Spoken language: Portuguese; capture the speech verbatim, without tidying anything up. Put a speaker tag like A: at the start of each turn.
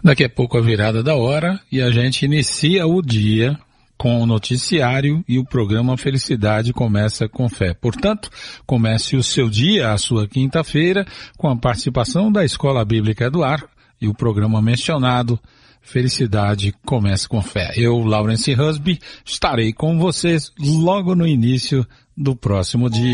A: Daqui a pouco a virada da hora e a gente inicia o dia com o noticiário e o programa Felicidade Começa com Fé. Portanto, comece o seu dia, a sua quinta-feira, com a participação da Escola Bíblica do Ar e o programa mencionado Felicidade Começa com Fé. Eu, Laurence Husby, estarei com vocês logo no início do próximo dia.